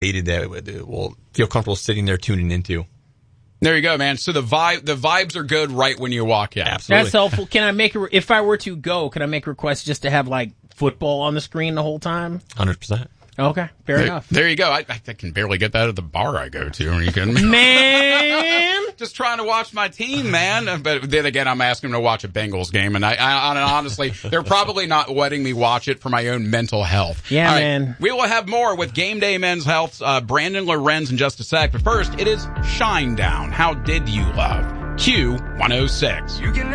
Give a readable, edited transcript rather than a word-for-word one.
that will feel comfortable sitting there tuning into. There you go, man. So the vibes are good right when you walk in. Absolutely. That's helpful. Can I make if I were to go, can I make a request just to have like football on the screen the whole time? 100%. Okay, fair enough. There you go. I can barely get that at the bar I go to. Are you kidding me? Man! Just trying to watch my team, man. But then again, I'm asking them to watch a Bengals game. And I honestly, they're probably not letting me watch it for my own mental health. Yeah, all right, man. We will have more with Game Day Men's Health, Brandon Lorenz in just a sec. But first, it is Shinedown. How did you love Q106?